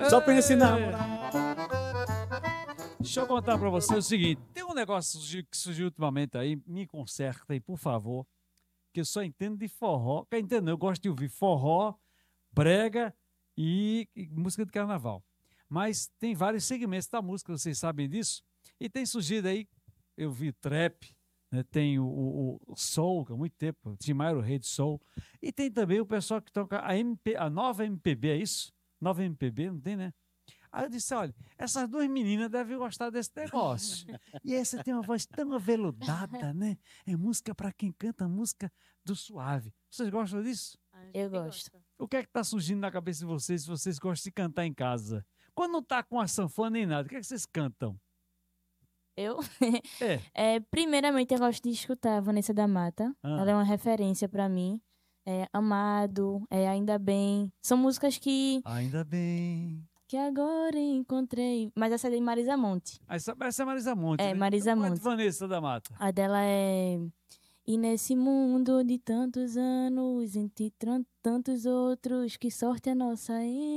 Só pensa em namorar. Deixa eu contar pra você o seguinte. Tem um negócio que surgiu ultimamente aí. Me conserta aí, por favor. Que eu só entendo de forró. Quer entender? Eu gosto de ouvir forró, brega e música de carnaval. Mas tem vários segmentos da música, vocês sabem disso? E tem surgido aí, eu vi trap, né? Tem o soul, que há muito tempo, Tim Maia era o rei do soul. E tem também o pessoal que toca a nova MPB, é isso? Nova MPB, não tem, né? Aí eu disse, olha, essas duas meninas devem gostar desse negócio. E aí você tem uma voz tão aveludada, né? É música para quem canta música do suave. Vocês gostam disso? Eu gosto. O que é que tá surgindo na cabeça de vocês se vocês gostam de cantar em casa? Quando não tá com a sanfona nem nada, o que é que vocês cantam? Eu? É. Primeiramente, eu gosto de escutar a Vanessa da Mata. Ela é uma referência pra mim. Amado, Ainda Bem. São músicas Ainda bem. que agora encontrei. Mas essa é de Marisa Monte. Essa é Marisa Monte, né? Marisa Então, qual é Monte. de Vanessa da Mata? A dela é... E nesse mundo de tantos anos, entre tantos outros, que sorte a nossa, hein?